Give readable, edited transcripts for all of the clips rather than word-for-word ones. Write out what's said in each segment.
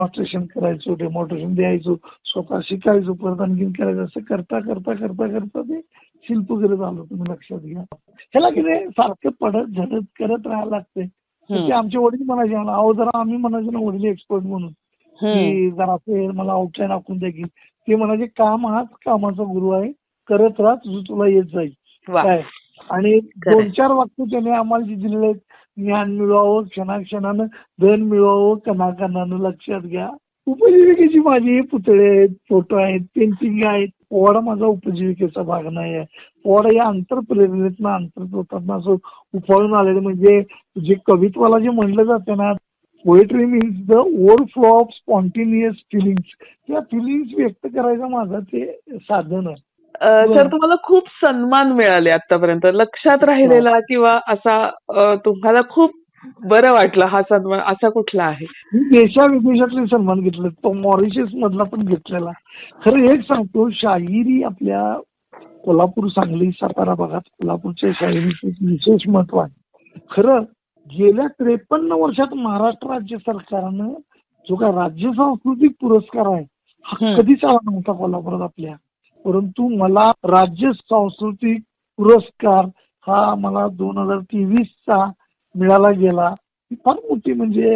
Demonstration करायचो, demonstration द्यायचो, स्वतः शिकायचो, परत आणखीन करायचं. असं करता करता करता करता ते शिल्प करत आलो. तुम्ही लक्षात घ्या. ह्याला की नाही सारखं पडत झडत करत राहायला लागते. ते आमचे वडील म्हणायचे मला, अहो जरा आम्ही म्हणायचो ना वडील एक्सपर्ट म्हणून, की जरा ते मला आउटलाईन आखून द्या की. ते म्हणायचे काम हाच कामाचा गुरु आहे, करत राहा तुझं तुला येत जाईल. काय आणि 2-4 वाक्य त्याने आम्हाला जे दिलेले आहेत, ज्ञान मिळवावं क्षणाक्षणानं, धन मिळवावं कणाकणानं. लक्षात घ्या. उपजीविकेची माझी पुतळे आहेत, फोटो आहेत, पेंटिंग आहेत. पोवाडा माझा उपजीविकेचा भाग नाही आहे. पोवाडा या अंतरप्रेरणेतनं अंतर्पोटातनं असं उफाळून आलेलं. म्हणजे जे कवित्वाला जे म्हणलं जातं ना, poetry means the overflow of spontaneous feelings. त्या फिलिंग्स व्यक्त करायचं माझं ते साधन आहे. सर तुम्हाला खूप सन्मान मिळाले आतापर्यंत, लक्षात राहिलेला किंवा असा तुम्हाला खूप बरं वाटलं हा सन्मान असा कुठला आहे? मी देशाविदेशातले सन्मान घेतले, तो मॉरिशस मधला पण घेतलेला. खरं एक सांगतो, शाहिरी आपल्या कोल्हापूर, सांगली, सातारा भागात कोल्हापूरच्या शाहिरीचं विशेष महत्व आहे. खरं गेल्या 53 वर्षात महाराष्ट्र राज्य सरकारनं जो काय राज्य सांस्कृतिक पुरस्कार आहे हा कधीच आला नव्हता कोल्हापुरात आपल्या. परंतु मला राज्य सांस्कृतिक पुरस्कार हा मला 2023चा मिळाला गेला. ही फार मोठी म्हणजे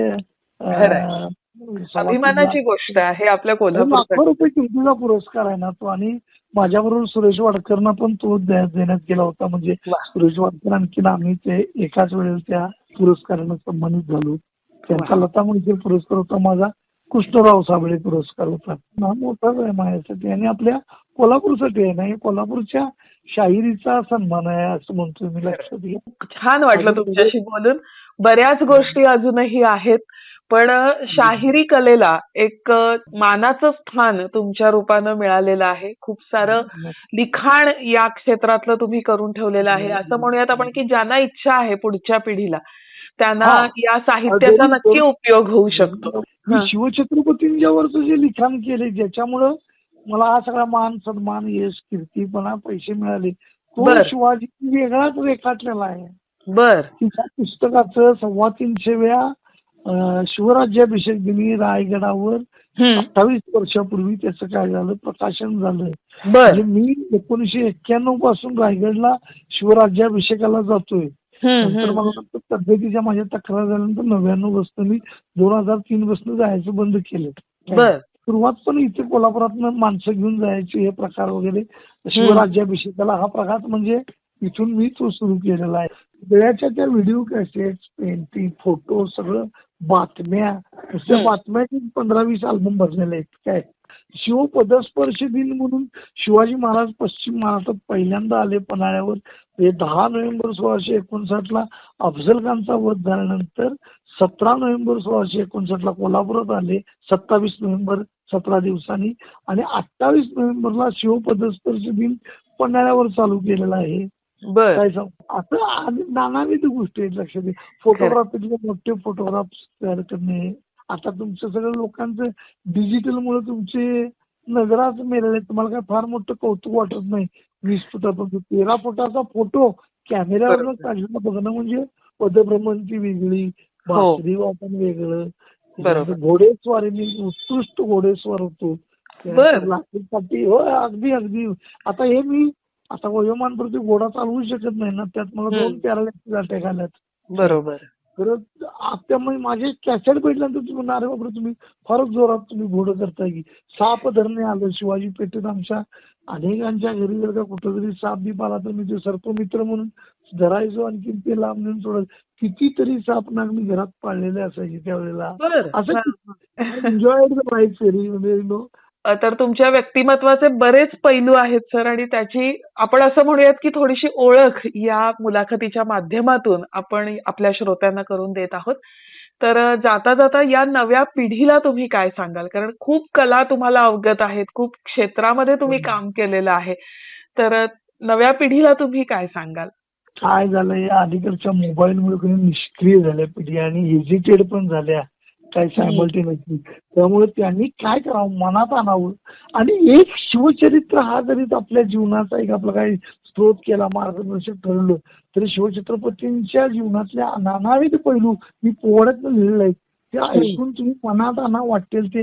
अभिमानाची गोष्ट आहे आपल्या कोल्हापूरसाठी. लाखो रुपये किमतीचा पुरस्कार आहे ना तो. आणि माझ्याबरोबर सुरेश वाडकरना पण तो देण्यात गेला होता. म्हणजे सुरेश वाडकर आणखीन आम्ही ते एकाच वेळेला त्या पुरस्कारानं सन्मानित झालो. त्यांचा लता मंगेशकर पुरस्कार होता, माझा कृष्णराव साबळे पुरस्कार होता. हा मोठाच आहे माझ्यासाठी आणि आपल्या कोल्हापूरसाठी आहे ना. कोल्हापूरच्या शाहिरीचा सन्मान आहे असं म्हणतोय मी. लक्षात घ्या. छान वाटलं तुमच्याशी बोलून. बऱ्याच गोष्टी अजूनही आहेत, पण शाहिरी कलेला एक मानाचं स्थान तुमच्या रूपानं मिळालेलं आहे. खूप सारं लिखाण या क्षेत्रातलं तुम्ही करून ठेवलेलं आहे. असं म्हणूयात आपण की ज्यांना इच्छा आहे पुढच्या पिढीला त्यांना या साहित्याचा नक्की उपयोग होऊ शकतो. शिवछत्रपतींच्यावरचं जे लिखाण केले ज्याच्यामुळं मला हा सगळा मान सन्मान यश कीर्तीपणा पैसे मिळाले, तो शिवाजी वेगळाच रेखाटलेला आहे. तिच्या पुस्तकाचं 325व्या शिवराज्याभिषेक दिनी रायगडावर 28 वर्षापूर्वी त्याचं काय झालं प्रकाशन झालं. म्हणजे मी 1991 पासून रायगडला शिवराज्याभिषेकाला जातोय. नंतर मला तब्येतीच्या माझ्या तक्रार झाल्यानंतर 99 पासून मी 2003 पासून जायचं बंद केलं. सुरुवात पण इथे कोल्हापुरातनं माणसं घेऊन जायची हे प्रकार वगैरे शिवराज्याभिषेकाला हा प्रकार म्हणजे इथून मी तो सुरू केलेला आहे. वेळाच्या त्या व्हिडिओ कॅसेट्स, पेंटिंग, फोटो, सगळं बातम्या, त्या बातम्याचे 15-20 अल्बम भरलेले आहेत. काय शिवपदस्पर्श दिन म्हणून शिवाजी महाराज पश्चिम महाराष्ट्रात पहिल्यांदा आले पन्हाळ्यावर. 10 नोव्हेंबर 1659 अफझल खानचा वध झाल्यानंतर 17 नोव्हेंबर 1659 कोल्हापुरात आले. 27 नोव्हेंबर 17 दिवसांनी आणि 28 नोव्हेंबरला शिवपदस्पर्श दिन पन्हाळ्यावर चालू केलेला आहे. काय सांग आता नानाविध गोष्टी आहेत. लक्षात घ्या. फोटोग्राफीतले मोठे फोटोग्राफ्स तयार करणे. आता तुमचं सगळं लोकांचं डिजिटलमुळे तुमचे नजराच मेलेले. तुम्हाला काय फार मोठं कौतुक वाटत नाही. 20 फुटापासून 13 फुटाचा फोटो कॅमेऱ्यावरनं काढलेला बघणं म्हणजे पदभ्रमंती वेगळी, बासरी वादन वेगळं. घोडेस्वारी मी उत्कृष्ट घोडेस्वार होतो. हो अगदी अगदी. आता हे मी आता वयोमानप्रती घोडा चालवू शकत नाही ना, त्यात मला 2 पॅरालिसिस अटॅक आल्यात. बरोबर. त्यामुळे माझे कॅसेट भेटल्यानंतर तुम्ही अरे बापरे तुम्ही फारच जोरात तुम्ही घोडं करताय की. साप धरणे आलं शिवाजी पेठेत आमच्या अनेकांच्या घरी जर का कुठंतरी साप बीप आला तर मी ते सर्पमित्र म्हणून धरायचो आणखी ते लांब नेऊन सोडायचो. कितीतरी साप नाग मी घरात पाळलेले असायचे त्यावेळेला. असं एन्जॉय लाईफ म्हणजे तर तुमच्या व्यक्तिमत्वाचे बरेच पैलू आहेत सर, आणि त्याची आपण असं म्हणूयात की थोडीशी ओळख या मुलाखतीच्या माध्यमातून आपण आपल्या श्रोत्यांना करून देत आहोत. तर जाता जाता या नव्या पिढीला तुम्ही काय सांगाल? कारण खूप कला तुम्हाला अवगत आहेत, खूप क्षेत्रामध्ये तुम्ही काम केलेलं आहे, तर नव्या पिढीला तुम्ही काय सांगाल? काय झालंय अलीकडच्या मोबाईलमुळे निष्क्रिय झाल्या पिढी आणि हेजिटेड पण झाल्या काय सायमल्टेनियसली. त्यामुळे त्यांनी काय करावं मनात आणावं आणि एक शिवचरित्र हा जरी आपल्या जीवनाचा एक आपला काही स्त्रोत केला मार्गदर्शक ठरवलं तरी शिवछत्रपतींच्या जीवनातल्या नानाविध पैलू मी पोवाड्यातनं लिहिलेले आहेत. ते ऐकून तुम्ही मनात आणा वाटेल ते